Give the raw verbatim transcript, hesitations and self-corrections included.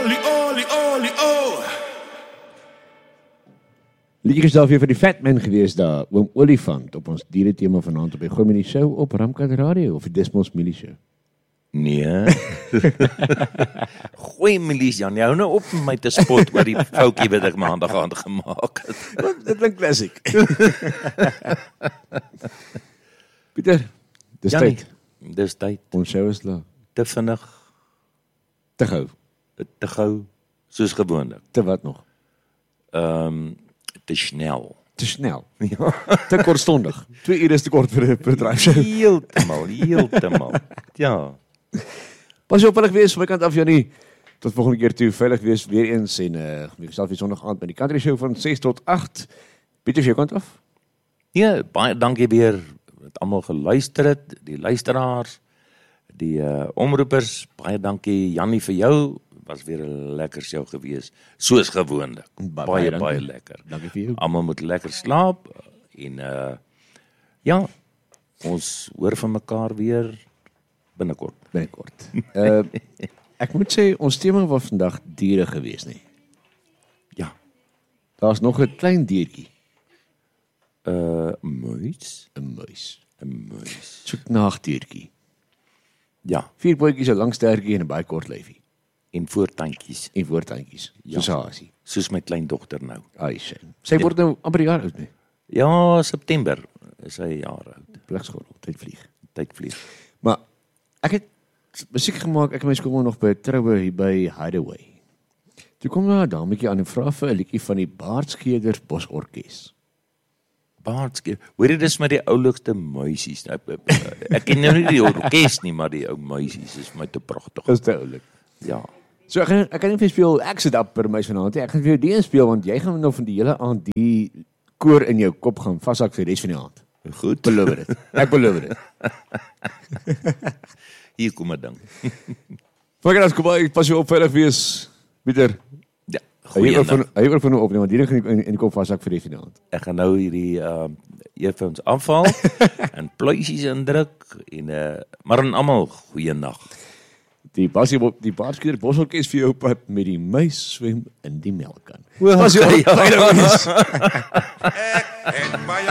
olie, olie, olie, oh. Liedjie is daar weer vir die Fat Man gewees daar, oom Olifant, op ons diere tema vanaand op die Gooi met die show op Ramkat Radio, of die Desmos Milie show. Nee. Gooi Milies, Jan, jy hou nou op met my te spot oor die foutjie wat ek maandag aan gemaak het. Dit klink klassiek. Pieter, dis Janie, tyd. Dis tyd. Ons show is klaar. Te vinnig, Te gou. te gou, soos gewoonlik. Te wat nog? Ehm um, te snel. Te snel. Ja. Te kortstondig. Twee ure is te kort vir 'n bedryfshow. Heeltemal, heeltemal. Ja. Pas op, veilig wees, my kant af, Janie. Tot volgende keer toe, veilig wees, weer eens. En uh, ek sal weer sondag aand by die Country Show van ses tot agt. Pieter, vir jou kant af? Ja, baie dankie weer dat almal geluister het, die luisteraars, die uh, omroepers, baie dankie Jannie vir jou, was weer 'n lekker show gewees, soos gewoonlik. Ba Baie, baie baie dankie. lekker. Dankie vir jou. Almal moet lekker slaap, en uh, ja, ons hoor van mekaar weer binnekort. Binnekort. Uh, ek moet sê, ons tema was vandag diere gewees, nie? Ja, Daar's nog 'n klein diertjie, uh, muis, 'n muis. 'n muis, So 'n nagdiertjie. ja, Vier pootjies, 'n lang stertjie en 'n baie kort lyfie. en voortandjies, En voortandjies, Ja. soos 'n hasie. soos my kleindogter nou. Ai, sy. Sy word nou amper 'n jaar oud, nie? Ja, September is hy jaar oud, Pligskool, tyd vlieg. tyd vlieg. Maar ek het musiek gemaak, ek en my skoolma nog by 'n troue hier by Hideaway. Toe kom daar 'n dametjie aan en vra vir 'n liedjie van die Baardskeders Bosorkes. Baardske, hoor jy, dis met die oulikste muisies. Ek, ek, ek ken nou nie die orkes nie, maar die ou muisies is my te pragtig. Dis te oulik. Ja. So ek gaan ek kan nie vir jou speel ek sit op per muis vanaand nie. Ek gaan vir jou die een speel want jy gaan nou van die hele aand die koor in jou kop gaan vashak vir die res van die aand. Goed. Beloof dit. Ek beloof dit. Hier kom 'n ding. Maar gaan ons kom by, pas jou op veilig wees. Pieter, Ja. hy wil Goeie van hy wil van nou opneem want hierdie gaan in, in die kop vashak vir die res van die aand. Ek gaan nou hierdie uh earphones afhaal en pluisies indruk en uh maar aan almal goeie nag. Die basie die Baardskeders Bosorkes vir jou pad met die muis swem in die melkkan. Pas jou op, ja. veilig wees. En my